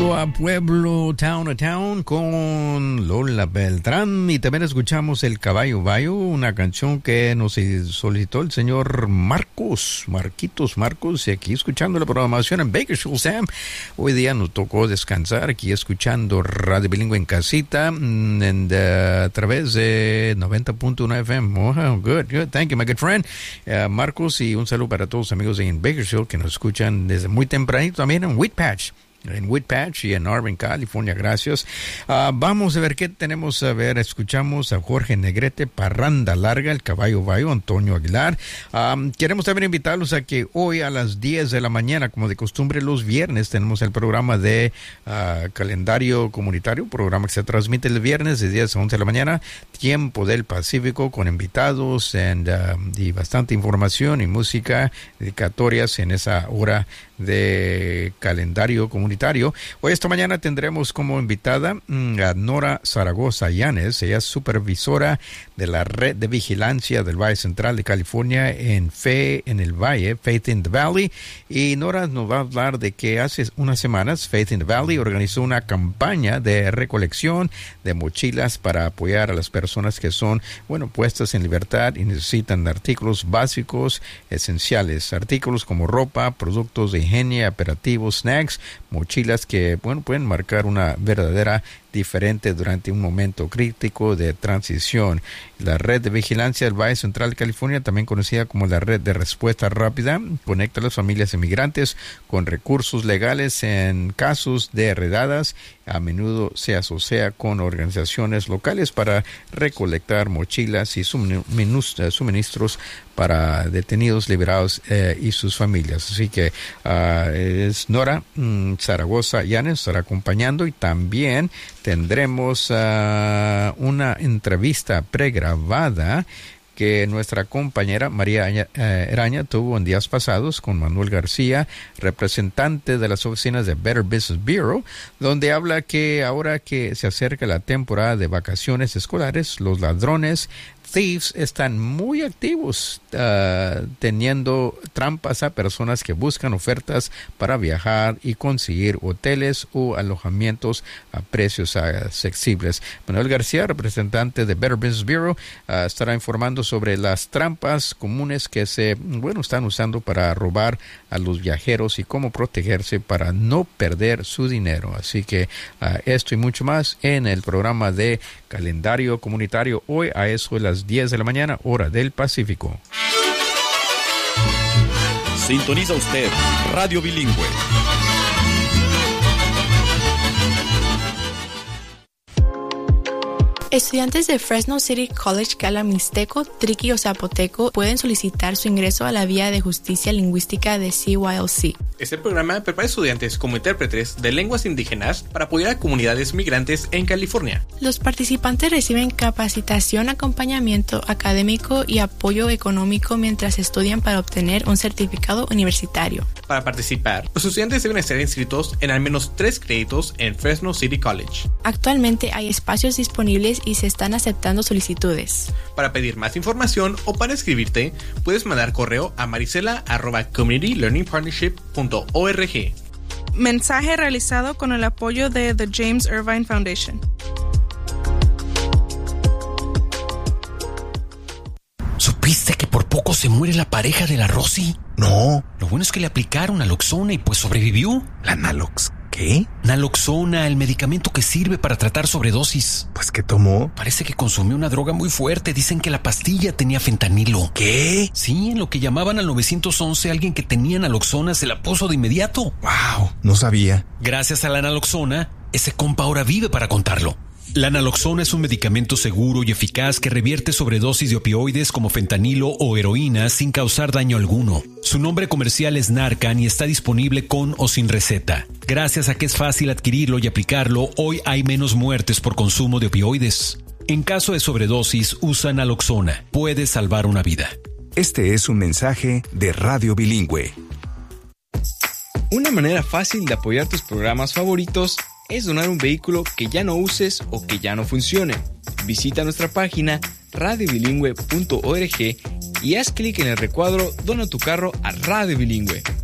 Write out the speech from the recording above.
Pueblo a pueblo, town a town, con Lola Beltrán. Y también escuchamos El Caballo Bayo, una canción que nos solicitó el señor Marcos. Y aquí escuchando la programación en Bakersfield, Sam. Hoy día nos tocó descansar aquí escuchando Radio Bilingüe en casita a través de 90.1 FM. Oh, good. Thank you, my good friend. Marcos, y un saludo para todos los amigos en Bakersfield que nos escuchan desde muy tempranito también en Whitpatch y en Irvine, California. Gracias. Vamos a ver qué tenemos. Escuchamos a Jorge Negrete, Parranda Larga, El Caballo Bayo, Antonio Aguilar. Queremos también invitarlos a que hoy a las 10 de la mañana, como de costumbre los viernes, tenemos el programa de calendario comunitario, programa que se transmite el viernes de 10 a 11 de la mañana, Tiempo del Pacífico, con invitados y bastante información y música, dedicatorias en esa hora de calendario comunitario. Hoy esta mañana tendremos como invitada a Nora Zaragoza Llanes. Ella es supervisora de la red de vigilancia del Valle Central de California en Fe en el Valle, Faith in the Valley. Y Nora nos va a hablar de que hace unas semanas Faith in the Valley organizó una campaña de recolección de mochilas para apoyar a las personas que son, puestas en libertad y necesitan artículos básicos esenciales, artículos como ropa, productos de higiene, aperitivos, snacks, mochilas que pueden marcar una verdadera diferente durante un momento crítico de transición. La red de vigilancia del Valle Central de California, también conocida como la red de respuesta rápida, conecta a las familias inmigrantes con recursos legales en casos de redadas. A menudo se asocia con organizaciones locales para recolectar mochilas y suministros para detenidos liberados y sus familias. Así que es Nora Zaragoza Llanes estará acompañando, y también tendremos una entrevista pregrabada que nuestra compañera María Eraña tuvo en días pasados con Manuel García, representante de las oficinas de Better Business Bureau, donde habla que ahora que se acerca la temporada de vacaciones escolares, los ladrones thieves están muy activos teniendo trampas a personas que buscan ofertas para viajar y conseguir hoteles o alojamientos a precios accesibles. Manuel García, representante de Better Business Bureau, estará informando sobre las trampas comunes que se están usando para robar a los viajeros y cómo protegerse para no perder su dinero. Así que esto y mucho más en el programa de calendario comunitario hoy a eso de las 10 de la mañana, hora del Pacífico. Sintoniza usted Radio Bilingüe. Estudiantes de Fresno City College que hablan mixteco, triqui o zapoteco pueden solicitar su ingreso a la Vía de Justicia Lingüística de CYLC. Este programa prepara estudiantes como intérpretes de lenguas indígenas para apoyar a comunidades migrantes en California. Los participantes reciben capacitación, acompañamiento académico y apoyo económico mientras estudian para obtener un certificado universitario. Para participar, los estudiantes deben estar inscritos en al menos 3 créditos en Fresno City College. Actualmente hay espacios disponibles y se están aceptando solicitudes. Para pedir más información o para escribirte, puedes mandar correo a marisela@communitylearningpartnership.org. Mensaje realizado con el apoyo de The James Irvine Foundation. ¿Supiste que por poco se muere la pareja de la Rosy? No. Lo bueno es que le aplicaron naloxona y pues sobrevivió. ¿La Nalox qué? Naloxona, el medicamento que sirve para tratar sobredosis. Pues, ¿qué tomó? Parece que consumió una droga muy fuerte. Dicen que la pastilla tenía fentanilo. ¿Qué? Sí, en lo que llamaban al 911, alguien que tenía naloxona se la puso de inmediato. ¡Wow! No sabía. Gracias a la naloxona, ese compa ahora vive para contarlo. La naloxona es un medicamento seguro y eficaz que revierte sobredosis de opioides como fentanilo o heroína sin causar daño alguno. Su nombre comercial es Narcan y está disponible con o sin receta. Gracias a que es fácil adquirirlo y aplicarlo, hoy hay menos muertes por consumo de opioides. En caso de sobredosis, usa naloxona. Puede salvar una vida. Este es un mensaje de Radio Bilingüe. Una manera fácil de apoyar tus programas favoritos es donar un vehículo que ya no uses o que ya no funcione. Visita nuestra página radiobilingüe.org y haz clic en el recuadro Dona tu carro a Radio Bilingüe.